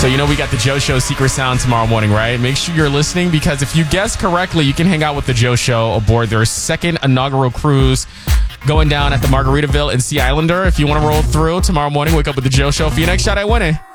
So you know we got the Joe Show Secret Sound tomorrow morning, right? Make sure you're listening because if you guess correctly, you can hang out with the Joe Show aboard their second inaugural cruise going down at the Margaritaville in Sea Islander. If you want to roll through tomorrow morning, wake up with the Joe Show for your next shot at winning.